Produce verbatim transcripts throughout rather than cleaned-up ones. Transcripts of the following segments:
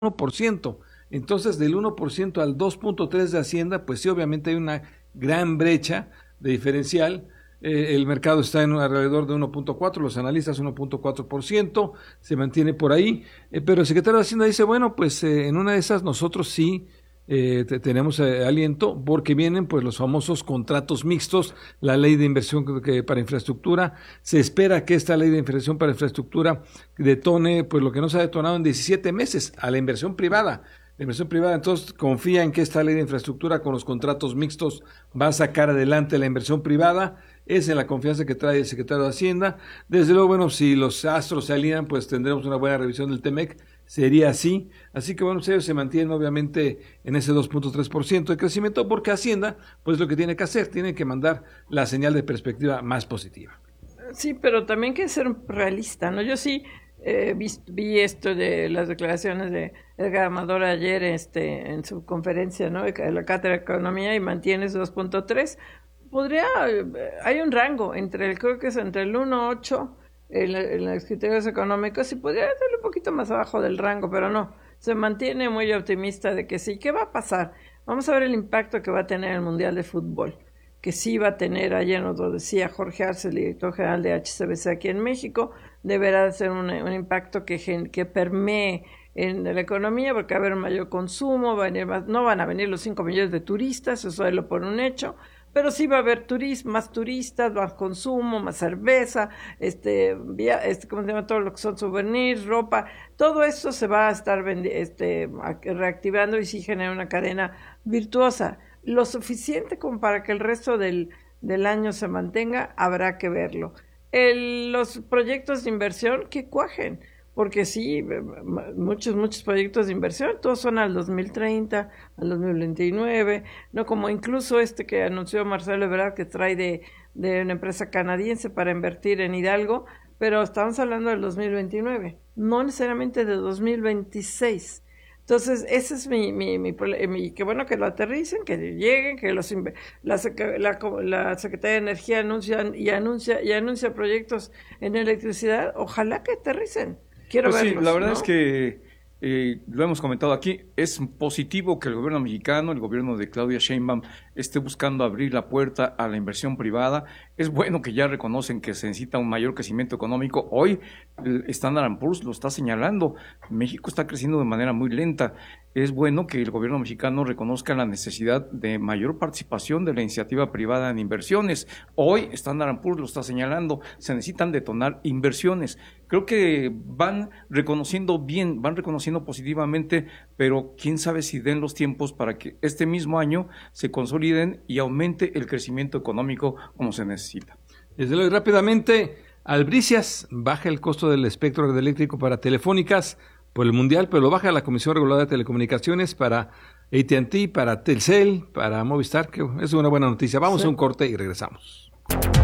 uno por ciento. Entonces, del uno por ciento al dos punto tres por ciento de Hacienda, pues sí, obviamente hay una gran brecha de diferencial. Eh, el mercado está en alrededor de uno punto cuatro, los analistas uno punto cuatro por ciento, se mantiene por ahí, eh, pero el secretario de Hacienda dice, bueno, pues eh, en una de esas nosotros sí eh, te, tenemos eh, aliento, porque vienen pues los famosos contratos mixtos, la ley de inversión que, que para infraestructura. Se espera que esta ley de inversión para infraestructura detone pues lo que no se ha detonado en diecisiete meses a la inversión privada. La inversión privada entonces confía en que esta ley de infraestructura con los contratos mixtos va a sacar adelante la inversión privada. Es en la confianza que trae el secretario de Hacienda. Desde luego, bueno, si los astros se alinean, pues tendremos una buena revisión del T-M E C. Sería así. Así que, bueno, ellos se mantienen obviamente en ese dos punto tres por ciento de crecimiento, porque Hacienda, pues lo que tiene que hacer, tiene que mandar la señal de perspectiva más positiva. Sí, pero también hay que ser realista, ¿no? Yo sí eh, vi, vi esto de las declaraciones de Edgar Amador ayer este, en su conferencia, ¿no? De la Cátedra de Economía, y mantiene ese dos punto tres. Podría, hay un rango entre el, creo que es entre el uno punto ocho en, en los criterios económicos, y podría estar un poquito más abajo del rango, pero no, se mantiene muy optimista de que sí. ¿Qué va a pasar? Vamos a ver el impacto que va a tener el Mundial de Fútbol, que sí va a tener, ayer nos lo decía Jorge Arce, el director general de H C B C aquí en México, deberá de ser un, un impacto que, que permee en la economía, porque va a haber mayor consumo, va a venir más, no van a venir los cinco millones de turistas, eso es lo por un hecho, pero sí va a haber turismo, más turistas, más consumo, más cerveza, este, via, este, ¿cómo se llama? Todo lo que son souvenirs, ropa, todo eso se va a estar este, reactivando, y sí genera una cadena virtuosa. Lo suficiente como para que el resto del, del año se mantenga, habrá que verlo. El, los proyectos de inversión que cuajen, porque sí, muchos, muchos proyectos de inversión, todos son al dos mil treinta, al dos mil veintinueve, no como incluso este que anunció Marcelo Ebrard, que trae de, de una empresa canadiense para invertir en Hidalgo, pero estamos hablando del dos mil veintinueve, no necesariamente de dos mil veintiséis. Entonces, ese es mi, mi, mi, mi, qué bueno que lo aterricen, que lleguen, que los la, la, la Secretaría de Energía anuncia y anuncia y anuncia proyectos en electricidad, ojalá que aterricen. Quiero pues verlos, sí, la verdad ¿no? es que eh, lo hemos comentado aquí, es positivo que el gobierno mexicano, el gobierno de Claudia Sheinbaum, esté buscando abrir la puerta a la inversión privada. Es bueno que ya reconocen que se necesita un mayor crecimiento económico. Hoy el Standard and Poor's lo está señalando, México está creciendo de manera muy lenta. Es bueno que el gobierno mexicano reconozca la necesidad de mayor participación de la iniciativa privada en inversiones. Hoy Standard and Poor's lo está señalando, se necesitan detonar inversiones. Creo que van reconociendo bien, van reconociendo positivamente, pero quién sabe si den los tiempos para que este mismo año se consoliden y aumente el crecimiento económico como se necesita. Desde luego, rápidamente, Albricias baja el costo del espectro radioeléctrico para telefónicas por el Mundial, pero lo baja la Comisión Reguladora de Telecomunicaciones para A T and T, para Telcel, para Movistar, que es una buena noticia. Vamos sí. a un corte y regresamos.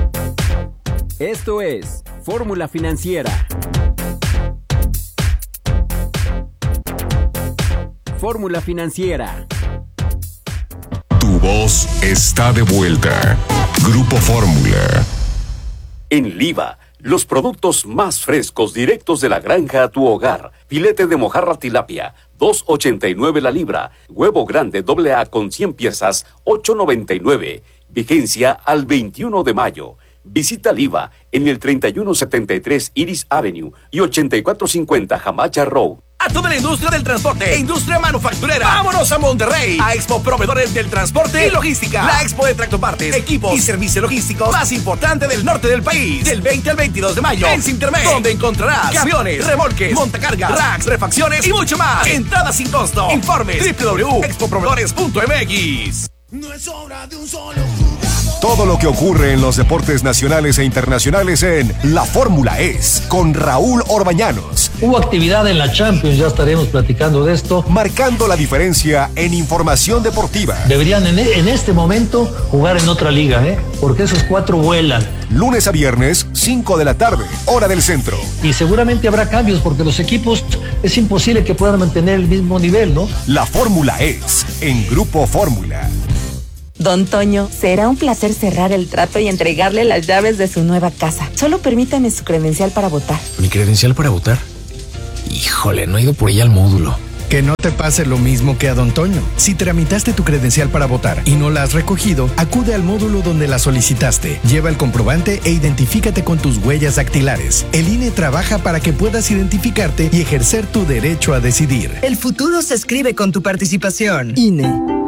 Esto es Fórmula Financiera. Fórmula Financiera. Tu voz está de vuelta. Grupo Fórmula. En Liva, los productos más frescos directos de la granja a tu hogar. Filete de mojarra tilapia, dos ochenta y nueve la libra. Huevo grande doble A con cien piezas, ocho noventa y nueve. Vigencia al veintiuno de mayo. Visita Liva en el treinta y uno setenta y tres Iris Avenue y ochenta y cuatro cincuenta Hamacha Road. A toda la industria del transporte e industria manufacturera. ¡Vámonos a Monterrey! A Expo Proveedores del Transporte y Logística. La expo de tractopartes, equipos y servicios logísticos más importante del norte del país. Del veinte al veintidós de mayo en Sintermex, donde encontrarás camiones, remolques, montacargas, racks, refacciones y mucho más. Entrada sin costo. Informes doble u doble u doble u punto expo proveedores punto m x. No es obra de un solo jugador. Todo lo que ocurre en los deportes nacionales e internacionales en La Fórmula Es, con Raúl Orbañanos. Hubo actividad en la Champions, ya estaremos platicando de esto. Marcando la diferencia en información deportiva. Deberían en, en este momento jugar en otra liga, ¿eh? Porque esos cuatro vuelan. Lunes a viernes, cinco de la tarde, hora del centro. Y seguramente habrá cambios porque los equipos es imposible que puedan mantener el mismo nivel, ¿no? La Fórmula Es, en Grupo Fórmula. Don Toño, será un placer cerrar el trato y entregarle las llaves de su nueva casa. Solo permítame su credencial para votar. ¿Mi credencial para votar? Híjole, no he ido por ella al módulo. Que no te pase lo mismo que a Don Toño. Si tramitaste tu credencial para votar y no la has recogido, acude al módulo donde la solicitaste. Lleva el comprobante e identifícate con tus huellas dactilares. El I N E trabaja para que puedas identificarte y ejercer tu derecho a decidir. El futuro se escribe con tu participación. I N E.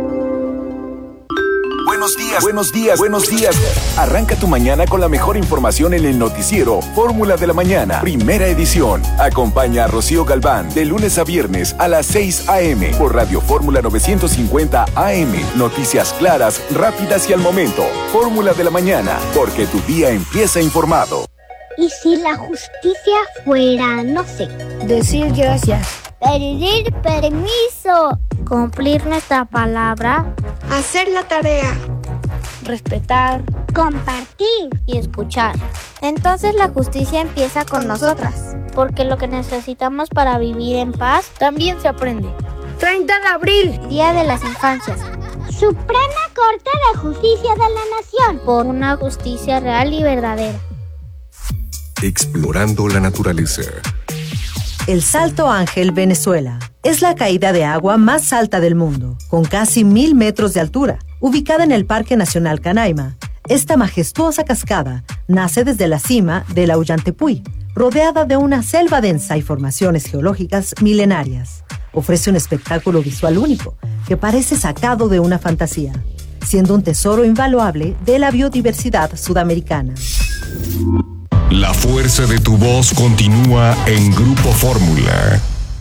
Buenos días, buenos días, buenos días. Arranca tu mañana con la mejor información en el noticiero Fórmula de la Mañana, primera edición. Acompaña a Rocío Galván de lunes a viernes a las seis a.m. por Radio Fórmula novecientos cincuenta A M. Noticias claras, rápidas y al momento. Fórmula de la Mañana, porque tu día empieza informado. ¿Y si la justicia fuera, no sé, decir gracias, pedir permiso, cumplir nuestra palabra, hacer la tarea, respetar, compartir y escuchar? Entonces la justicia empieza con nosotras, porque lo que necesitamos para vivir en paz también se aprende. treinta de abril, Día de las Infancias. Suprema Corte de Justicia de la Nación, por una justicia real y verdadera. Explorando la naturaleza. El Salto Ángel, Venezuela, es la caída de agua más alta del mundo, con casi mil metros de altura. Ubicada en el Parque Nacional Canaima, esta majestuosa cascada nace desde la cima del Ollantaytambo, rodeada de una selva densa y formaciones geológicas milenarias. Ofrece un espectáculo visual único, que parece sacado de una fantasía, siendo un tesoro invaluable de la biodiversidad sudamericana. La fuerza de tu voz continúa en Grupo Fórmula.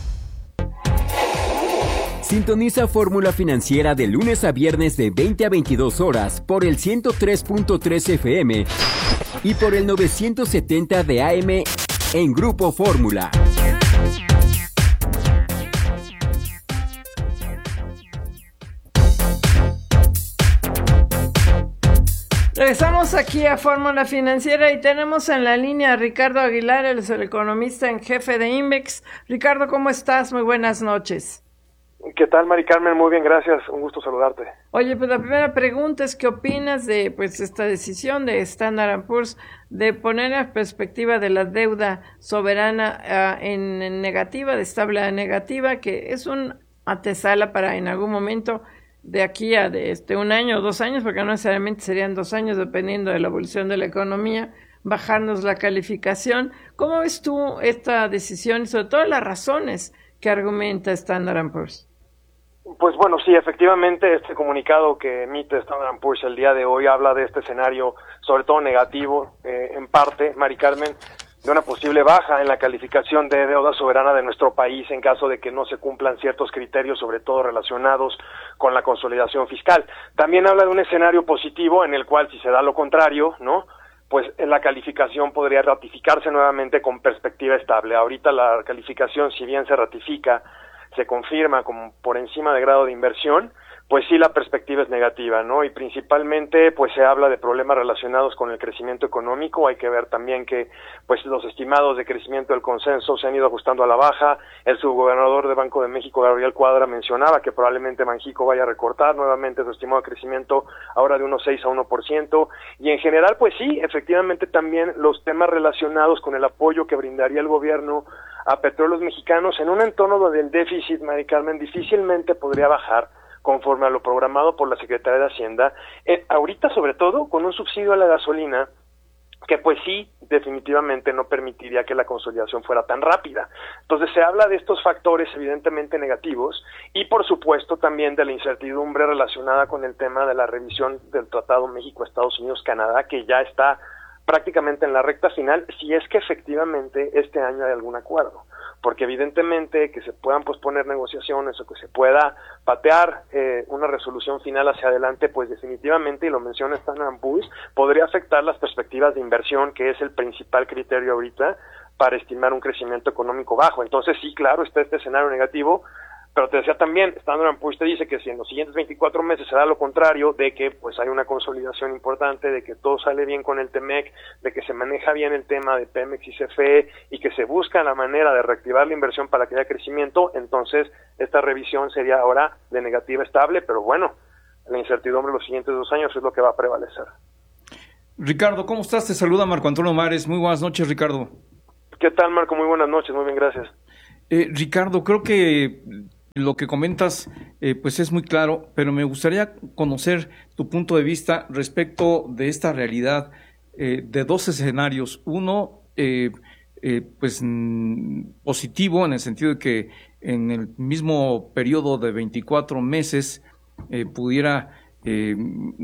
Sintoniza Fórmula Financiera de lunes a viernes de veinte a veintidós horas por el ciento tres punto tres F M y por el novecientos setenta de A M en Grupo Fórmula. Regresamos aquí a Fórmula Financiera y tenemos en la línea a Ricardo Aguilar, el economista en jefe de Invex. Ricardo, ¿cómo estás? Muy buenas noches. ¿Qué tal, Mari Carmen? Muy bien, gracias. Un gusto saludarte. Oye, pues la primera pregunta es, ¿qué opinas de pues esta decisión de Standard and Poor's de poner en perspectiva de la deuda soberana uh, en, en negativa, de estable a negativa, que es un antesala para en algún momento de aquí a de este un año o dos años, porque no necesariamente serían dos años dependiendo de la evolución de la economía, bajarnos la calificación? ¿Cómo ves tú esta decisión y sobre todo las razones que argumenta Standard and Poor's? Pues bueno, sí, efectivamente este comunicado que emite Standard and Poor's el día de hoy habla de este escenario sobre todo negativo, eh, en parte, Mari Carmen, de una posible baja en la calificación de deuda soberana de nuestro país en caso de que no se cumplan ciertos criterios, sobre todo relacionados con la consolidación fiscal. También habla de un escenario positivo en el cual, si se da lo contrario, ¿no?, pues la calificación podría ratificarse nuevamente con perspectiva estable. Ahorita la calificación, si bien se ratifica, se confirma como por encima de grado de inversión, pues sí, la perspectiva es negativa, ¿no? Y principalmente, pues se habla de problemas relacionados con el crecimiento económico. Hay que ver también que, pues los estimados de crecimiento del consenso se han ido ajustando a la baja. El subgobernador de Banco de México, Gabriel Cuadra, mencionaba que probablemente Banxico vaya a recortar nuevamente su estimado de crecimiento ahora de uno punto seis a uno por ciento. Y en general, pues sí, efectivamente también los temas relacionados con el apoyo que brindaría el gobierno a Petróleos Mexicanos en un entorno donde el déficit, Mari Carmen, difícilmente podría bajar conforme a lo programado por la Secretaría de Hacienda, eh, ahorita sobre todo con un subsidio a la gasolina que pues sí, definitivamente no permitiría que la consolidación fuera tan rápida. Entonces se habla de estos factores evidentemente negativos y por supuesto también de la incertidumbre relacionada con el tema de la revisión del Tratado México-Estados Unidos-Canadá, que ya está prácticamente en la recta final, si es que efectivamente este año hay algún acuerdo, porque evidentemente que se puedan posponer negociaciones o que se pueda patear eh, una resolución final hacia adelante, pues definitivamente, y lo menciona Standard and Poor's, podría afectar las perspectivas de inversión, que es el principal criterio ahorita para estimar un crecimiento económico bajo. Entonces sí, claro, está este escenario negativo, pero te decía también, Standard and Poor's te dice que si en los siguientes veinticuatro meses se da lo contrario, de que pues hay una consolidación importante, de que todo sale bien con el Temec, de que se maneja bien el tema de Pemex y C F E y que se busca la manera de reactivar la inversión para que haya crecimiento, entonces esta revisión sería ahora de negativa estable, pero bueno, la incertidumbre de los siguientes dos años es lo que va a prevalecer. Ricardo, ¿cómo estás? Te saluda Marco Antonio Mares. Muy buenas noches, Ricardo. ¿Qué tal, Marco? Muy buenas noches, muy bien, gracias. Eh, Ricardo, creo que lo que comentas eh, pues es muy claro, pero me gustaría conocer tu punto de vista respecto de esta realidad eh, de dos escenarios. Uno, eh, eh, pues mm, positivo en el sentido de que en el mismo periodo de veinticuatro meses eh, pudiera eh,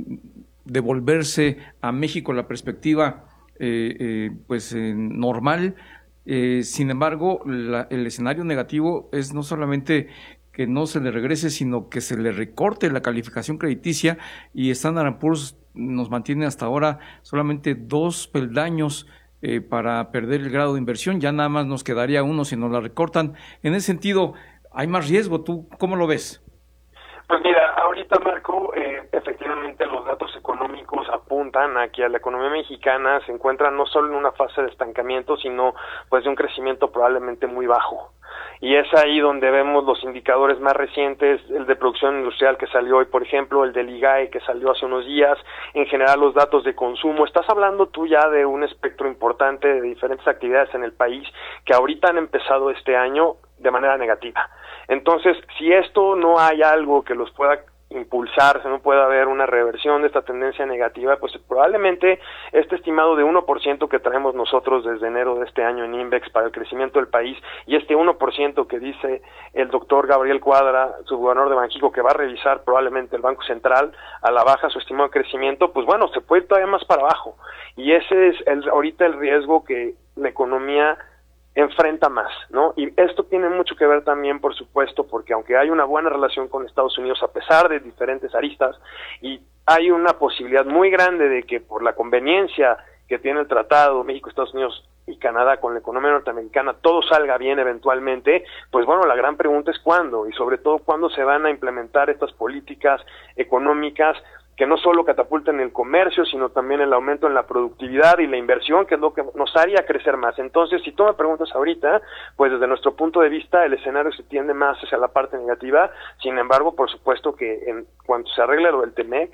devolverse a México la perspectiva eh, eh, pues eh, normal. Eh, sin embargo, la, el escenario negativo es no solamente que no se le regrese, sino que se le recorte la calificación crediticia, y Standard and Poor's nos mantiene hasta ahora solamente dos peldaños eh, para perder el grado de inversión. Ya nada más nos quedaría uno si nos la recortan. En ese sentido, hay más riesgo. ¿Tú cómo lo ves? Pues mira, ahorita, Marco, eh, efectivamente los datos económicos apuntan a que la economía mexicana se encuentra no solo en una fase de estancamiento, sino pues de un crecimiento probablemente muy bajo. Y es ahí donde vemos los indicadores más recientes, el de producción industrial que salió hoy, por ejemplo, el del I G A E que salió hace unos días, en general los datos de consumo. Estás hablando tú ya de un espectro importante de diferentes actividades en el país que ahorita han empezado este año de manera negativa. Entonces, si esto no hay algo que los pueda impulsar, si no puede haber una reversión de esta tendencia negativa, pues probablemente este estimado de uno por ciento que traemos nosotros desde enero de este año en INVEX para el crecimiento del país, y este uno por ciento que dice el doctor Gabriel Cuadra, subgobernador de Banxico, que va a revisar probablemente el Banco Central a la baja su estimado de crecimiento, pues bueno, se puede ir todavía más para abajo. Y ese es el, ahorita el riesgo que la economía enfrenta más, ¿no? Y esto tiene mucho que ver también, por supuesto, porque aunque hay una buena relación con Estados Unidos, a pesar de diferentes aristas, y hay una posibilidad muy grande de que por la conveniencia que tiene el tratado México, Estados Unidos y Canadá con la economía norteamericana, todo salga bien eventualmente, pues bueno, la gran pregunta es cuándo, y sobre todo cuándo se van a implementar estas políticas económicas que no solo catapulten el comercio, sino también el aumento en la productividad y la inversión, que es lo que nos haría crecer más. Entonces, si tú me preguntas ahorita, pues desde nuestro punto de vista, el escenario se tiende más hacia la parte negativa. Sin embargo, por supuesto que en cuanto se arregle lo del TEMEC,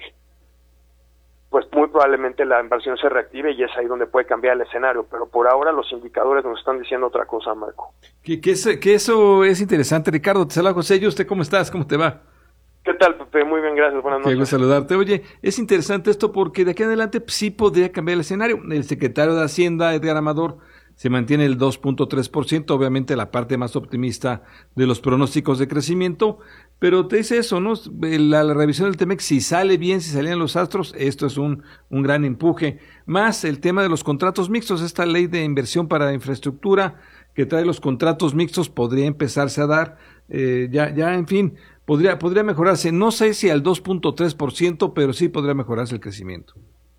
pues muy probablemente la inversión se reactive y es ahí donde puede cambiar el escenario. Pero por ahora los indicadores nos están diciendo otra cosa, Marco. Que, que, es, que eso es interesante, Ricardo. Te saluda José. ¿Y usted cómo estás? ¿Cómo te va? ¿Qué tal, Pepe? Muy bien, gracias. Buenas noches. Qué gusto saludarte. Oye, es interesante esto porque de aquí en adelante pues, sí podría cambiar el escenario. El secretario de Hacienda, Edgar Amador, se mantiene el dos punto tres por ciento, obviamente la parte más optimista de los pronósticos de crecimiento, pero te dice eso, ¿no? La, la revisión del TEMEC, si sale bien, si salían los astros, esto es un, un gran empuje. Más el tema de los contratos mixtos, esta ley de inversión para infraestructura que trae los contratos mixtos podría empezarse a dar, eh, ya, ya, en fin, podría, podría mejorarse. No sé si al dos punto tres por ciento, pero sí podría mejorarse el crecimiento.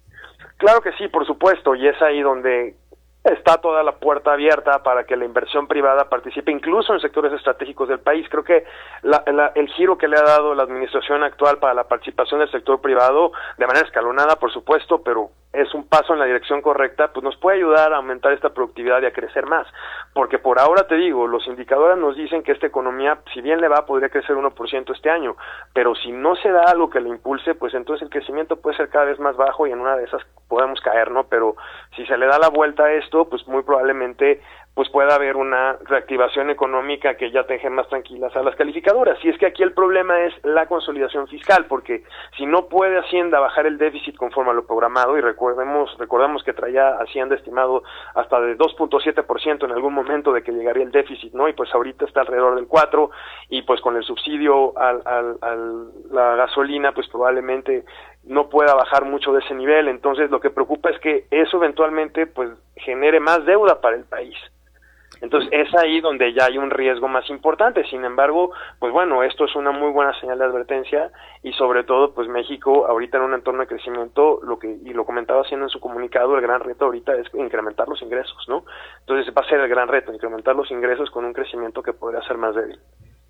Claro que sí, por supuesto, y es ahí donde está toda la puerta abierta para que la inversión privada participe incluso en sectores estratégicos del país. Creo que la, la, el giro que le ha dado la administración actual para la participación del sector privado, de manera escalonada, por supuesto, pero es un paso en la dirección correcta, pues nos puede ayudar a aumentar esta productividad y a crecer más, porque por ahora te digo, los indicadores nos dicen que esta economía, si bien le va, podría crecer uno por ciento este año, pero si no se da algo que le impulse, pues entonces el crecimiento puede ser cada vez más bajo y en una de esas podemos caer, ¿no? Pero si se le da la vuelta a esto, pues muy probablemente pues pueda haber una reactivación económica que ya te deje más tranquilas a las calificadoras. Y es que aquí el problema es la consolidación fiscal, porque si no puede Hacienda bajar el déficit conforme a lo programado, y recordemos recordemos que traía Hacienda estimado hasta de dos punto siete por ciento en algún momento de que llegaría el déficit, ¿no? Y pues ahorita está alrededor del cuatro, y pues con el subsidio al, al, al la gasolina, pues probablemente no pueda bajar mucho de ese nivel. Entonces lo que preocupa es que eso eventualmente pues genere más deuda para el país. Entonces es ahí donde ya hay un riesgo más importante. Sin embargo, pues bueno, esto es una muy buena señal de advertencia, y sobre todo pues México ahorita en un entorno de crecimiento, lo que y lo comentaba haciendo en su comunicado, el gran reto ahorita es incrementar los ingresos, ¿no? Entonces va a ser el gran reto, incrementar los ingresos con un crecimiento que podría ser más débil.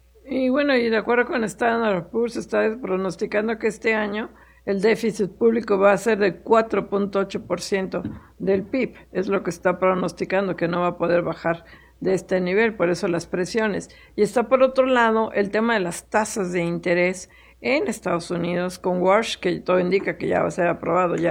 Y bueno, y de acuerdo con Standard and Poor's, está pronosticando que este año el déficit público va a ser de cuatro punto ocho por ciento del P I B. Es lo que está pronosticando, que no va a poder bajar de este nivel, por eso las presiones. Y está por otro lado el tema de las tasas de interés en Estados Unidos con Warsh, que todo indica que ya va a ser aprobado ya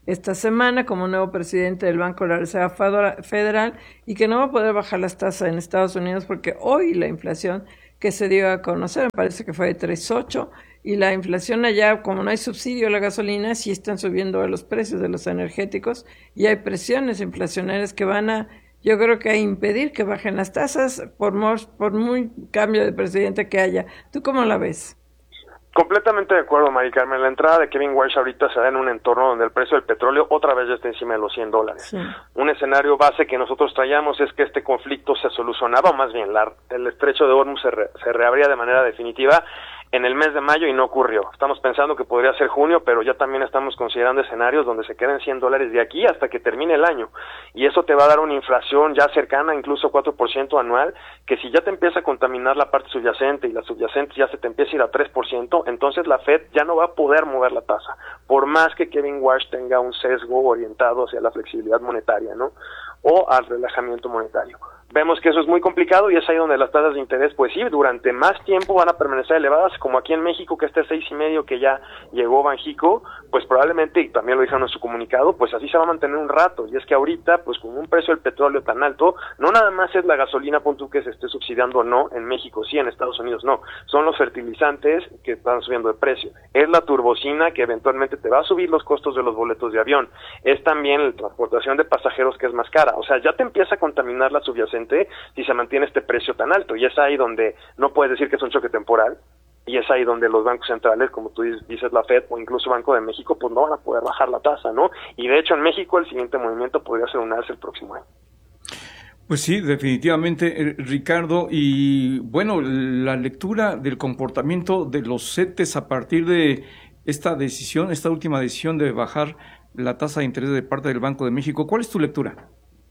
esta semana como nuevo presidente del Banco de la Reserva Federal y que no va a poder bajar las tasas en Estados Unidos porque hoy la inflación que se dio a conocer, me parece que fue de tres punto ocho, y la inflación allá, como no hay subsidio a la gasolina, sí están subiendo los precios de los energéticos y hay presiones inflacionarias que van a, yo creo que a impedir que bajen las tasas por, por muy cambio de presidente que haya. ¿Tú cómo la ves? Completamente de acuerdo, Mari Carmen. La entrada de Kevin Warsh ahorita se da en un entorno donde el precio del petróleo otra vez ya está encima de los cien dólares. Sí. Un escenario base que nosotros traíamos es que este conflicto se solucionaba, o más bien la, el estrecho de Hormuz se, re, se reabría de manera definitiva en el mes de mayo y no ocurrió. Estamos pensando que podría ser junio, pero ya también estamos considerando escenarios donde se queden cien dólares de aquí hasta que termine el año. Y eso te va a dar una inflación ya cercana, incluso cuatro por ciento anual, que si ya te empieza a contaminar la parte subyacente y la subyacente ya se te empieza a ir a tres por ciento, entonces la Fed ya no va a poder mover la tasa, por más que Kevin Warsh tenga un sesgo orientado hacia la flexibilidad monetaria, ¿no? O al relajamiento monetario. Vemos que eso es muy complicado y es ahí donde las tasas de interés, pues sí, durante más tiempo van a permanecer elevadas, como aquí en México, que este seis y medio que ya llegó Banxico, pues probablemente, y también lo dijeron en su comunicado, pues así se va a mantener un rato, y es que ahorita, pues con un precio del petróleo tan alto, no nada más es la gasolina, pon tú, que se esté subsidiando o no en México, sí, en Estados Unidos no, son los fertilizantes que están subiendo de precio, es la turbocina que eventualmente te va a subir los costos de los boletos de avión, es también la transportación de pasajeros que es más cara, o sea, ya te empieza a contaminar la subyacente si se mantiene este precio tan alto, y es ahí donde no puedes decir que es un choque temporal, y es ahí donde los bancos centrales, como tú dices, la Fed o incluso Banco de México, pues no van a poder bajar la tasa, ¿no? Y de hecho en México el siguiente movimiento podría ser un alza el próximo año. Pues sí, definitivamente, eh, Ricardo, y bueno, la lectura del comportamiento de los CETES a partir de esta decisión, esta última decisión de bajar la tasa de interés de parte del Banco de México, ¿cuál es tu lectura?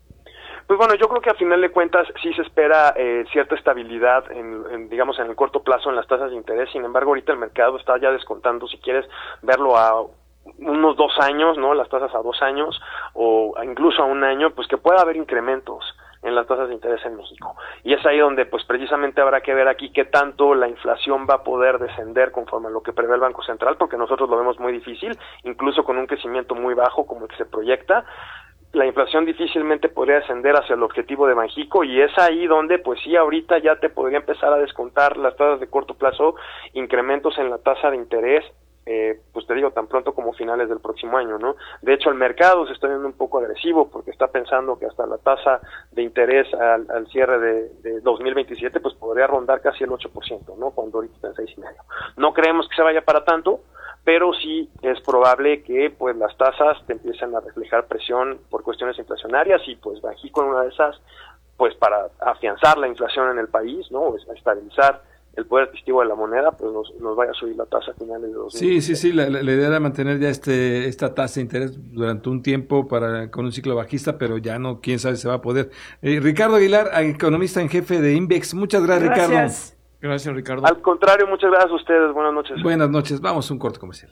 Pues bueno, yo creo que a final de cuentas sí se espera eh, cierta estabilidad, en, en, digamos, en el corto plazo en las tasas de interés. Sin embargo, ahorita el mercado está ya descontando, si quieres verlo a unos dos años, ¿no? Las tasas a dos años o incluso a un año, pues que pueda haber incrementos en las tasas de interés en México. Y es ahí donde pues precisamente habrá que ver aquí qué tanto la inflación va a poder descender conforme a lo que prevé el Banco Central, porque nosotros lo vemos muy difícil, incluso con un crecimiento muy bajo como el que se proyecta. La inflación difícilmente podría descender hacia el objetivo de Banxico y es ahí donde, pues sí, ahorita ya te podría empezar a descontar las tasas de corto plazo, incrementos en la tasa de interés, eh, pues te digo, tan pronto como finales del próximo año, ¿no? De hecho, el mercado se está viendo un poco agresivo porque está pensando que hasta la tasa de interés al, al cierre de, de dos mil veintisiete, pues podría rondar casi el ocho por ciento, ¿no? Cuando ahorita está en seis y medio. No creemos que se vaya para tanto, pero sí es probable que pues las tasas te empiecen a reflejar presión por cuestiones inflacionarias y pues Banxico en una de esas, pues para afianzar la inflación en el país, ¿no? Estabilizar el poder adquisitivo de la moneda, pues nos, nos vaya a subir la tasa a finales de dos mil veinte. Sí, sí, sí, la, la idea era mantener ya este esta tasa de interés durante un tiempo para con un ciclo bajista, pero ya no, quién sabe si se va a poder. Eh, Ricardo Aguilar, economista en jefe de Invex, muchas gracias, gracias. Ricardo. Gracias, Ricardo. Al contrario, muchas gracias a ustedes. Buenas noches. Buenas noches. Vamos a un corte comercial.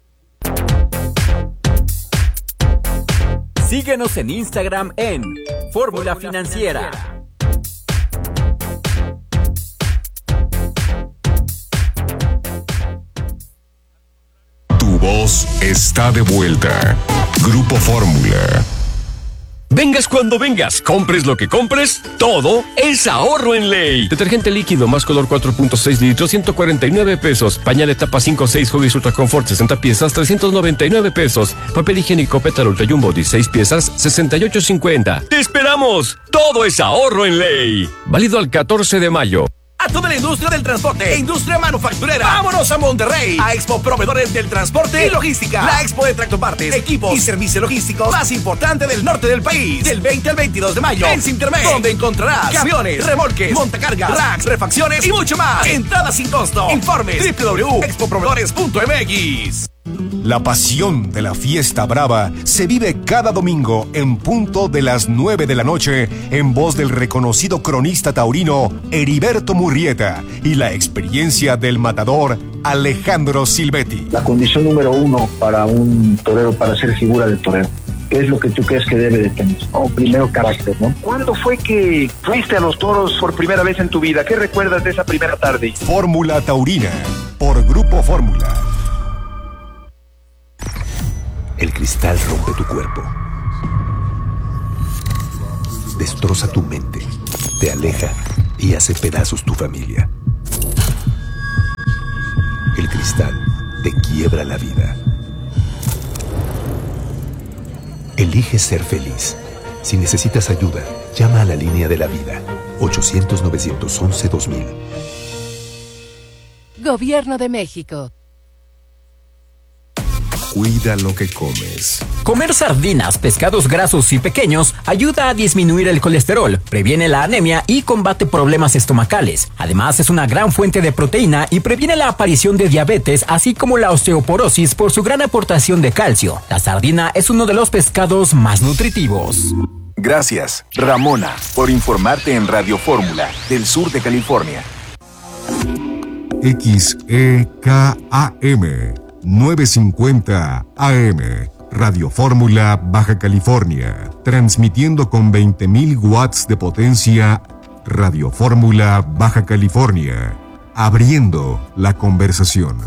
Síguenos en Instagram en Fórmula Financiera. Tu voz está de vuelta. Grupo Fórmula. Vengas cuando vengas, compres lo que compres, todo es ahorro en ley. Detergente líquido más color cuatro punto seis litros, ciento cuarenta y nueve pesos. Pañal etapa cinco seis Huggies Ultra Comfort sesenta piezas, trescientos noventa y nueve pesos. Papel higiénico Pétalo Ultra Jumbo dieciséis piezas, sesenta y ocho cincuenta. ¡Te esperamos! Todo es ahorro en ley. Válido al catorce de mayo. A toda la industria del transporte e industria manufacturera. ¡Vámonos a Monterrey! A Expo Proveedores del Transporte y Logística. La expo de tractopartes, equipos y servicios logísticos más importante del norte del país. Del veinte al veintidós de mayo en Sintermex, donde encontrarás camiones, remolques, montacargas, racks, refacciones y mucho más. Entrada sin costo. Informes doble u doble u doble u punto expo proveedores punto m x. La pasión de la fiesta brava se vive cada domingo en punto de las nueve de la noche en voz del reconocido cronista taurino Heriberto Murrieta y la experiencia del matador Alejandro Silvetti. La condición número uno para un torero, para ser figura de torero, ¿qué es lo que tú crees que debe de tener? Oh, primero, carácter, ¿no? ¿Cuándo fue que fuiste a los toros por primera vez en tu vida? ¿Qué recuerdas de esa primera tarde? Fórmula Taurina, por Grupo Fórmula. El cristal rompe tu cuerpo. Destroza tu mente, te aleja y hace pedazos tu familia. El cristal te quiebra la vida. Elige ser feliz. Si necesitas ayuda, llama a la línea de la vida. ochocientos, novecientos once, dos mil. Gobierno de México. Cuida lo que comes. Comer sardinas, pescados grasos y pequeños ayuda a disminuir el colesterol, previene la anemia y combate problemas estomacales. Además, es una gran fuente de proteína y previene la aparición de diabetes, así como la osteoporosis por su gran aportación de calcio. La sardina es uno de los pescados más nutritivos. Gracias, Ramona, por informarte en Radio Fórmula del sur de California. X E K A M novecientos cincuenta A M, Radio Fórmula, Baja California, transmitiendo con veinte mil watts de potencia. Radio Fórmula, Baja California, abriendo la conversación.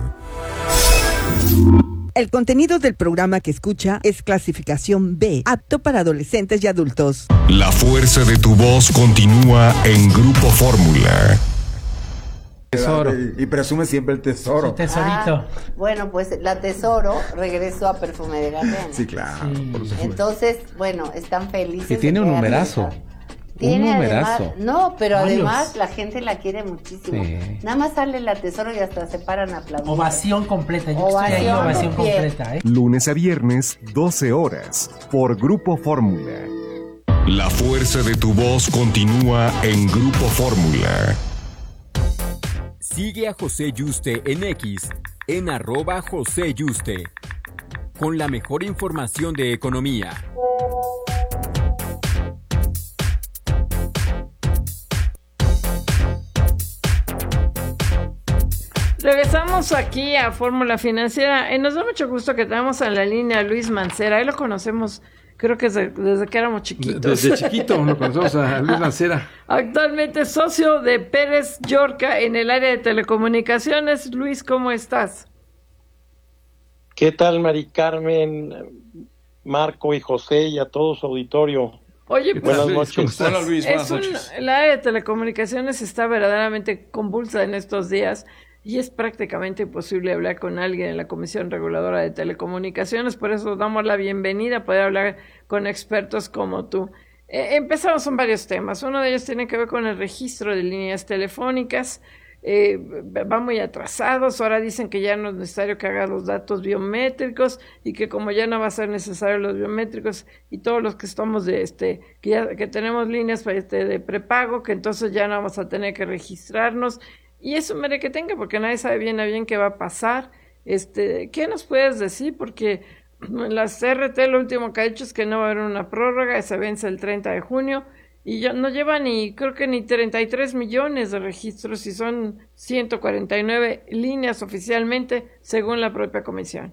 El contenido del programa que escucha es clasificación B, apto para adolescentes y adultos. La fuerza de tu voz continúa en Grupo Fórmula. Tesoro. Y presume siempre el tesoro. Su tesorito. Ah, bueno, pues la Tesoro regresó a Perfume de Garden. Sí, claro. Sí. Entonces, bueno, están felices. Y tiene un numerazo. Tiene un numerazo. Además, no, pero Varios. Además la gente la quiere muchísimo. Sí. Nada más sale la Tesoro y hasta se paran a aplaudir. Ovación completa. Yo ovación, estoy ahí, ovación completa. ¿eh? Lunes a viernes, doce horas, por Grupo Fórmula. La fuerza de tu voz continúa en Grupo Fórmula. Sigue a José Yuste en X, en arroba José Yuste, con la mejor información de economía. Regresamos aquí a Fórmula Financiera y nos da mucho gusto que tenemos en la línea a Luis Mancera. Ahí lo conocemos, creo que desde, desde que éramos chiquitos. Desde chiquito lo conocemos a Luis Mancera. Actualmente socio de Pérez Yorca en el área de telecomunicaciones. Luis, ¿cómo estás? ¿Qué tal, Mari Carmen, Marco y José y a todo su auditorio? Oye, pues, buenas noches. Hola, Luis, buenas noches. Un, el área de telecomunicaciones está verdaderamente convulsa en estos días. Y es prácticamente imposible hablar con alguien en la Comisión Reguladora de Telecomunicaciones, por eso damos la bienvenida a poder hablar con expertos como tú. Eh, empezamos con varios temas. Uno de ellos tiene que ver con el registro de líneas telefónicas. Eh, va muy atrasados. Ahora dicen que ya no es necesario que haga los datos biométricos y que como ya no va a ser necesario los biométricos y todos los que estamos de este que ya que tenemos líneas para este de prepago, que entonces ya no vamos a tener que registrarnos. Y eso mere que tenga, porque nadie sabe bien a bien qué va a pasar. Este, ¿qué nos puedes decir? Porque la C R T lo último que ha dicho es que no va a haber una prórroga, se vence el treinta de junio, y ya no lleva ni, creo que ni treinta y tres millones de registros, y son ciento cuarenta y nueve líneas oficialmente, según la propia comisión.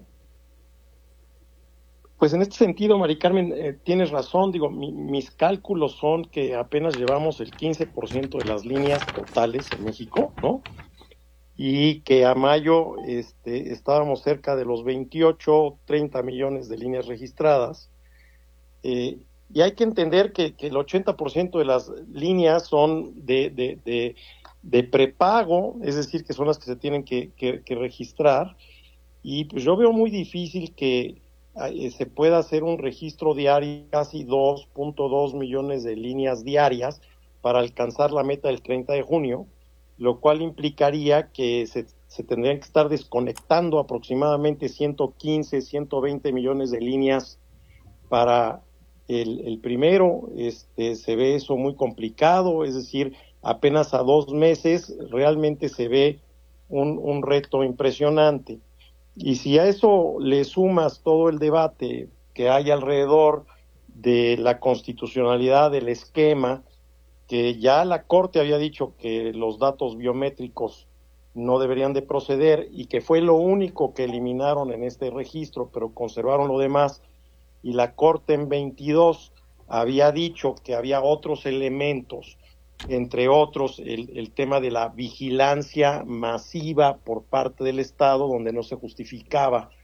Pues en este sentido, Mari Carmen, eh, tienes razón. Digo, mi, mis cálculos son que apenas llevamos el quince por ciento de las líneas totales en México, ¿no? Y que a mayo este, estábamos cerca de los veintiocho, treinta millones de líneas registradas. Eh, y hay que entender que, que el ochenta por ciento de las líneas son de, de, de, de prepago, es decir, que son las que se tienen que, que, que registrar. Y pues yo veo muy difícil que se pueda hacer un registro diario, casi dos punto dos millones de líneas diarias para alcanzar la meta del treinta de junio, lo cual implicaría que se, se tendrían que estar desconectando aproximadamente ciento quince, ciento veinte millones de líneas para el, el primero. Este, se ve eso muy complicado, es decir, apenas a dos meses realmente se ve un, un reto impresionante. Y si a eso le sumas todo el debate que hay alrededor de la constitucionalidad del esquema, que ya la Corte había dicho que los datos biométricos no deberían de proceder y que fue lo único que eliminaron en este registro, pero conservaron lo demás, y la Corte en veintidós había dicho que había otros elementos, entre otros el, el tema de la vigilancia masiva por parte del Estado, donde no se justificaba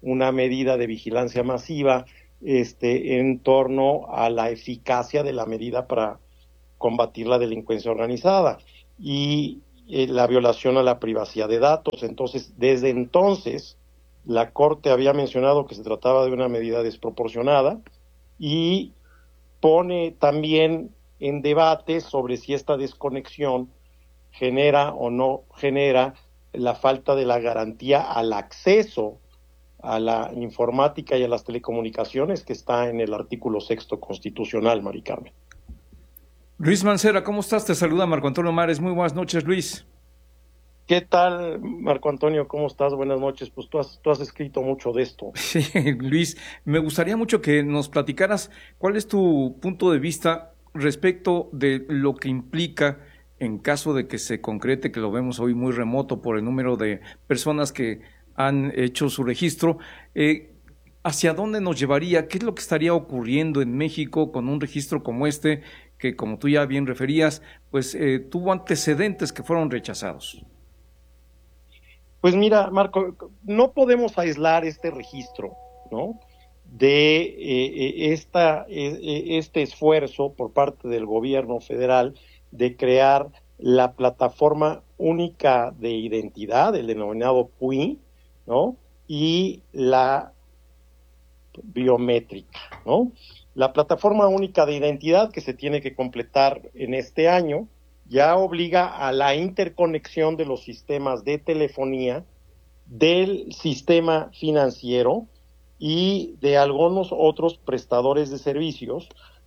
una medida de vigilancia masiva este, en torno a la eficacia de la medida para combatir la delincuencia organizada y eh, la violación a la privacidad de datos. Entonces, desde entonces, la Corte había mencionado que se trataba de una medida desproporcionada y pone también en debate sobre si esta desconexión genera o no genera la falta de la garantía al acceso a la informática y a las telecomunicaciones que está en el artículo sexto constitucional, Mari Carmen. Luis Mancera, ¿cómo estás? Te saluda Marco Antonio Mares. Muy buenas noches, Luis. ¿Qué tal, Marco Antonio? ¿Cómo estás? Buenas noches. Pues tú has, tú has escrito mucho de esto. Sí, Luis, me gustaría mucho que nos platicaras cuál es tu punto de vista respecto de lo que implica en caso de que se concrete, que lo vemos hoy muy remoto por el número de personas que han hecho su registro, eh, ¿hacia dónde nos llevaría? ¿Qué es lo que estaría ocurriendo en México con un registro como este, que como tú ya bien referías, pues eh, tuvo antecedentes que fueron rechazados? Pues mira, Marco, no podemos aislar este registro, ¿no?, de eh, esta, eh, este esfuerzo por parte del gobierno federal de crear la plataforma única de identidad, el denominado P U I, ¿no?, y la biométrica, ¿no? La plataforma única de identidad, que se tiene que completar en este año, ya obliga a la interconexión de los sistemas de telefonía, del sistema financiero y de algunos otros prestadores de servicios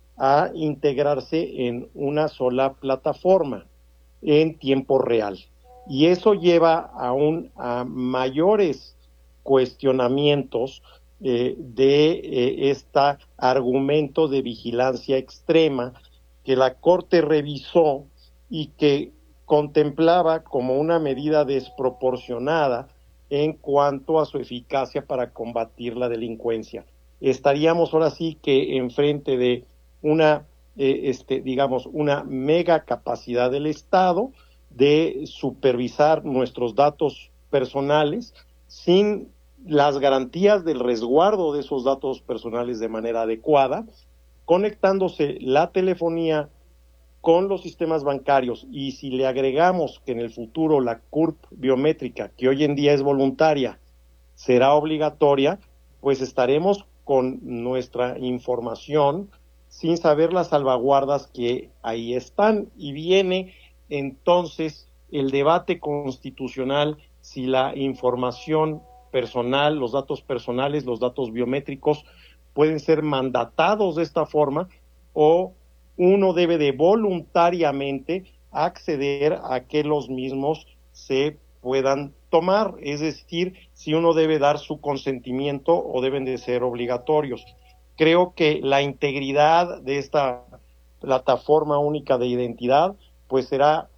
a integrarse en una sola plataforma en tiempo real. Y eso lleva a, un, a mayores cuestionamientos eh, de eh, este argumento de vigilancia extrema que la Corte revisó y que contemplaba como una medida desproporcionada en cuanto a su eficacia para combatir la delincuencia. Estaríamos ahora sí que enfrente de una, eh, este, digamos, una mega capacidad del Estado de supervisar nuestros datos personales sin las garantías del resguardo de esos datos personales de manera adecuada, conectándose la telefonía con los sistemas bancarios, y si le agregamos que en el futuro la C U R P biométrica, que hoy en día es voluntaria, será obligatoria, pues estaremos con nuestra información sin saber las salvaguardas que ahí están, y viene entonces el debate constitucional si la información personal, los datos personales, los datos biométricos pueden ser mandatados de esta forma, o uno debe de voluntariamente acceder a que los mismos se puedan tomar, es decir, si uno debe dar su consentimiento o deben de ser obligatorios. Creo que la integridad de esta plataforma única de identidad pues será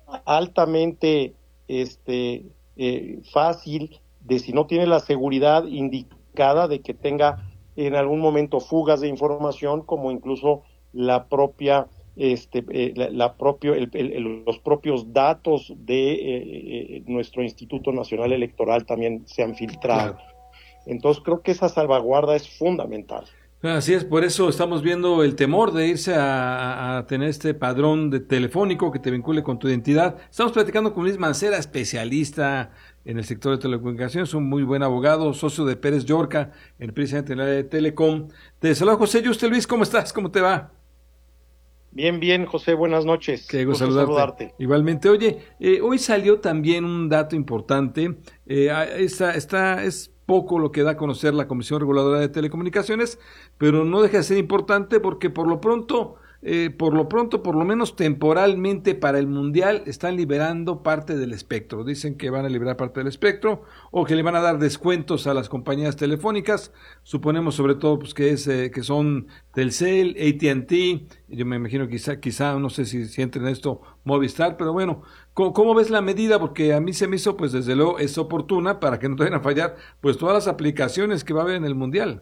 altamente este eh, fácil de, si no tiene la seguridad indicada de que tenga en algún momento fugas de información, como incluso la propia este eh, la, la propio el, el, los propios datos de eh, eh, nuestro Instituto Nacional Electoral también se han filtrado. Claro. Entonces creo que esa salvaguarda es fundamental. Así es, por eso estamos viendo el temor de irse a, a tener este padrón de telefónico que te vincule con tu identidad. Estamos platicando con Luis Mancera, especialista en el sector de telecomunicaciones, un muy buen abogado, socio de Pérez Yorca, en precisamente en la área de Telecom. Te saluda José Yuste. Luis, ¿cómo estás? ¿Cómo te va? Bien, bien, José, buenas noches. Qué gusto saludarte. saludarte. Igualmente. Oye, eh, hoy salió también un dato importante. Eh, esta, esta es poco lo que da a conocer la Comisión Reguladora de Telecomunicaciones, pero no deja de ser importante porque por lo pronto, eh, por lo pronto, por lo menos temporalmente para el Mundial, están liberando parte del espectro. Dicen que van a liberar parte del espectro o que le van a dar descuentos a las compañías telefónicas. Suponemos sobre todo pues que es eh, que son Telcel, A T and T, yo me imagino quizá, quizá no sé si, si entra en esto Movistar, pero bueno, ¿cómo, ¿cómo ves la medida? Porque a mí se me hizo, pues desde luego es oportuna para que no te vayan a fallar pues todas las aplicaciones que va a haber en el Mundial.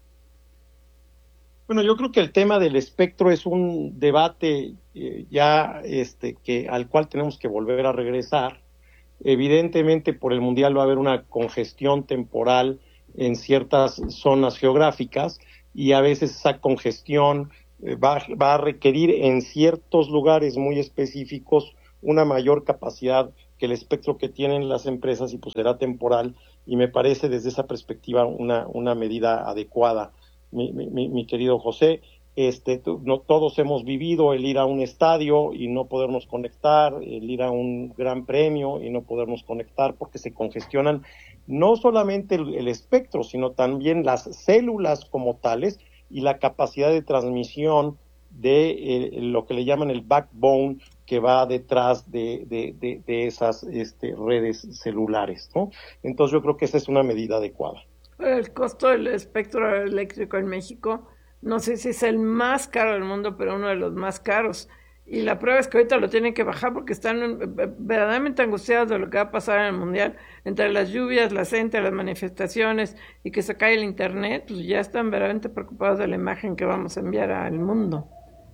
Bueno, yo creo que el tema del espectro es un debate eh, ya este que al cual tenemos que volver a regresar. Evidentemente por el Mundial va a haber una congestión temporal en ciertas zonas geográficas, y a veces esa congestión eh, va, va a requerir en ciertos lugares muy específicos una mayor capacidad que el espectro que tienen las empresas, y pues será temporal, y me parece desde esa perspectiva una, una medida adecuada, mi, mi, mi querido José. Este, no todos hemos vivido el ir a un estadio y no podernos conectar, el ir a un gran premio y no podernos conectar porque se congestionan no solamente el, el espectro, sino también las células como tales y la capacidad de transmisión de eh, lo que le llaman el backbone que va detrás de, de, de, de esas este, redes celulares, ¿no? Entonces yo creo que esa es una medida adecuada. El costo del espectro eléctrico en México, no sé si es el más caro del mundo, pero uno de los más caros. Y la prueba es que ahorita lo tienen que bajar porque están verdaderamente angustiados de lo que va a pasar en el Mundial. Entre las lluvias, la gente, las manifestaciones y que se cae el internet, pues ya están verdaderamente preocupados de la imagen que vamos a enviar al mundo.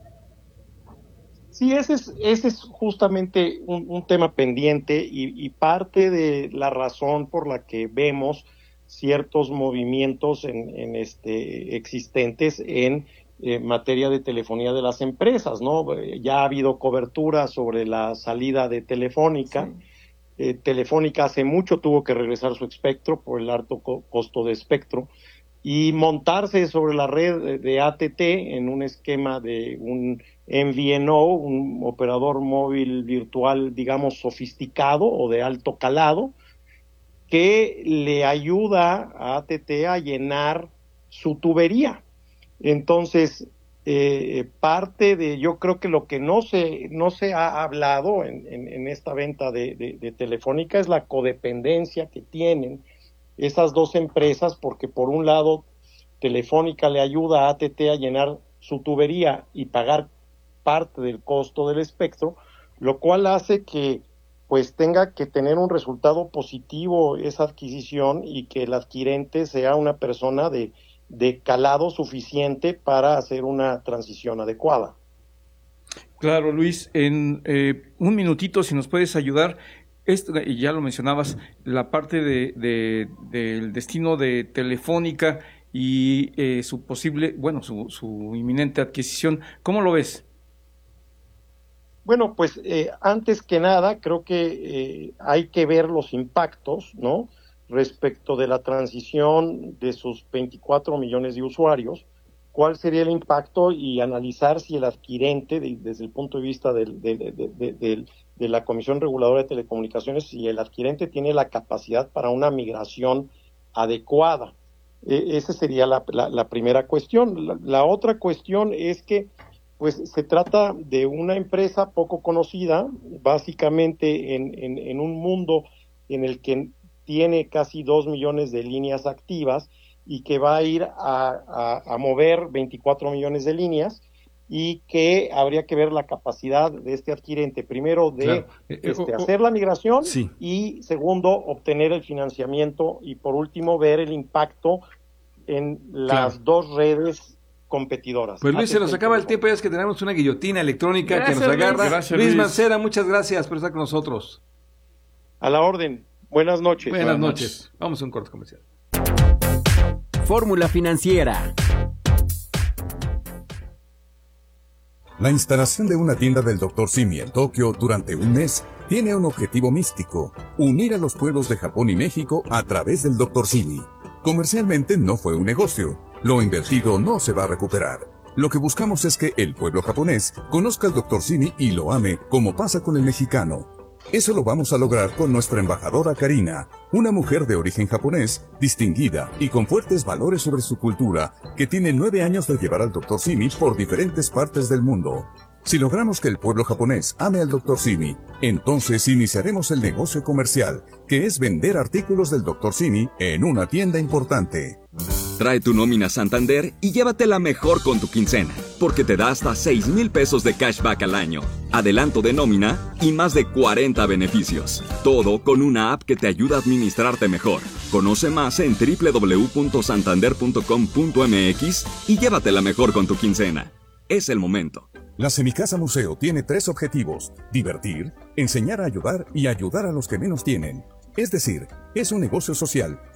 Sí, ese es, ese es justamente un, un tema pendiente y, y parte de la razón por la que vemos ciertos movimientos en, en este existentes en eh, materia de telefonía de las empresas, ¿no? Ya ha habido cobertura sobre la salida de Telefónica. Sí. Eh, Telefónica hace mucho tuvo que regresar su espectro por el alto co- costo de espectro y montarse sobre la red de A T T en un esquema de un M V N O, un operador móvil virtual, digamos, sofisticado o de alto calado, que le ayuda a A T T a llenar su tubería. Entonces, eh, parte de, yo creo que lo que no se no se ha hablado en, en, en esta venta de, de, de Telefónica es la codependencia que tienen esas dos empresas, porque por un lado Telefónica le ayuda a A T T a llenar su tubería y pagar parte del costo del espectro, lo cual hace que pues tenga que tener un resultado positivo esa adquisición y que el adquirente sea una persona de, de calado suficiente para hacer una transición adecuada. Claro, Luis, en eh, un minutito, si nos puedes ayudar, esto, y ya lo mencionabas, la parte de, de, del destino de Telefónica y eh, su posible, bueno, su, su inminente adquisición, ¿cómo lo ves? Bueno, pues eh, antes que nada creo que eh, hay que ver los impactos, ¿no?, respecto de la transición de sus veinticuatro millones de usuarios, cuál sería el impacto y analizar si el adquirente, de, desde el punto de vista del, de, de, de, de, de la Comisión Reguladora de Telecomunicaciones, si el adquirente tiene la capacidad para una migración adecuada. Eh, esa sería la, la, la primera cuestión. La, la otra cuestión es que pues se trata de una empresa poco conocida, básicamente en, en, en un mundo en el que tiene casi dos millones de líneas activas y que va a ir a, a, a mover veinticuatro millones de líneas, y que habría que ver la capacidad de este adquirente, primero de claro. este, hacer la migración sí. y segundo, obtener el financiamiento, y por último ver el impacto en las claro. dos redes competidoras. Pues Luis, se nos acaba el tiempo, ya es que tenemos una guillotina electrónica gracias, que nos agarra. Gracias, Luis. Luis Mancera, muchas gracias por estar con nosotros. A la orden. Buenas noches. Buenas, Buenas noches. noches. Vamos a un corte comercial. Fórmula Financiera. La instalación de una tienda del doctor Simi en Tokio durante un mes tiene un objetivo místico: unir a los pueblos de Japón y México a través del doctor Simi. Comercialmente no fue un negocio. Lo invertido no se va a recuperar. Lo que buscamos es que el pueblo japonés conozca al doctor Simi y lo ame, como pasa con el mexicano. Eso lo vamos a lograr con nuestra embajadora Karina, una mujer de origen japonés, distinguida y con fuertes valores sobre su cultura, que tiene nueve años de llevar al doctor Simi por diferentes partes del mundo. Si logramos que el pueblo japonés ame al doctor Simi, entonces iniciaremos el negocio comercial, que es vender artículos del doctor Simi en una tienda importante. Trae tu nómina Santander y llévatela mejor con tu quincena, porque te da hasta seis mil pesos de cashback al año, adelanto de nómina y más de cuarenta beneficios. Todo con una app que te ayuda a administrarte mejor. Conoce más en doble u doble u doble u punto santander punto com punto m x y llévatela mejor con tu quincena. Es el momento. La Semicasa Museo tiene tres objetivos: divertir, enseñar a ayudar y ayudar a los que menos tienen. Es decir, es un negocio social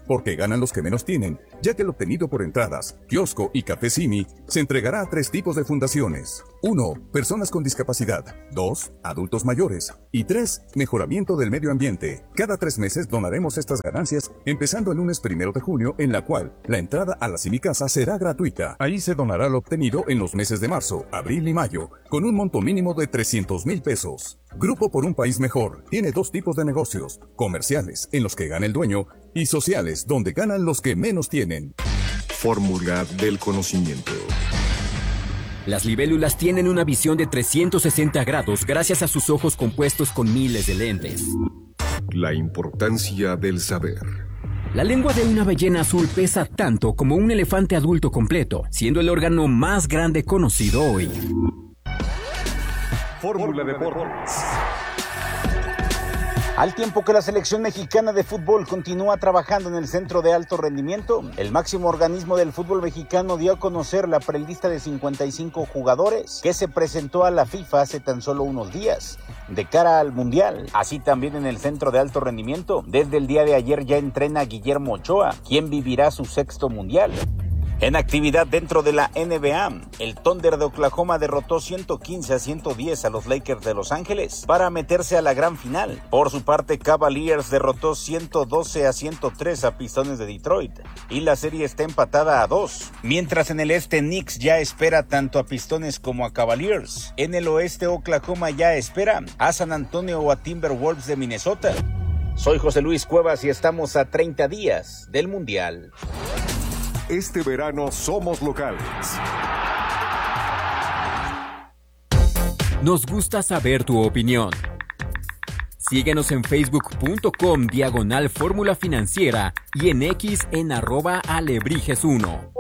porque ganan los que menos tienen, ya que el obtenido por entradas, kiosco y café Simi se entregará a tres tipos de fundaciones. uno. Personas con discapacidad. dos. Adultos mayores. Y tres. Mejoramiento del medio ambiente. Cada tres meses donaremos estas ganancias, empezando el lunes primero de junio, en la cual la entrada a la Simicasa será gratuita. Ahí se donará lo obtenido en los meses de marzo, abril y mayo, con un monto mínimo de trescientos mil pesos. Grupo por un País Mejor tiene dos tipos de negocios: comerciales, en los que gana el dueño, y sociales, donde ganan los que menos tienen. Fórmula del conocimiento. Las libélulas tienen una visión de trescientos sesenta grados gracias a sus ojos compuestos con miles de lentes. La importancia del saber. La lengua de una ballena azul pesa tanto como un elefante adulto completo, siendo el órgano más grande conocido hoy. Fórmula Deportes. Al tiempo que la selección mexicana de fútbol continúa trabajando en el centro de alto rendimiento, el máximo organismo del fútbol mexicano dio a conocer la prelista de cincuenta y cinco jugadores que se presentó a la FIFA hace tan solo unos días, de cara al Mundial. Así también en el centro de alto rendimiento, desde el día de ayer ya entrena Guillermo Ochoa, quien vivirá su sexto Mundial. En actividad dentro de la N B A, el Thunder de Oklahoma derrotó ciento quince a ciento diez a los Lakers de Los Ángeles para meterse a la gran final. Por su parte, Cavaliers derrotó ciento doce a ciento tres a Pistones de Detroit y la serie está empatada a dos. Mientras en el este, Knicks ya espera tanto a Pistones como a Cavaliers. En el oeste, Oklahoma ya espera a San Antonio o a Timberwolves de Minnesota. Soy José Luis Cuevas y estamos a treinta días del Mundial. Este verano somos locales. Nos gusta saber tu opinión. Síguenos en facebook.com diagonal fórmula financiera y en X en arroba alebrijes uno.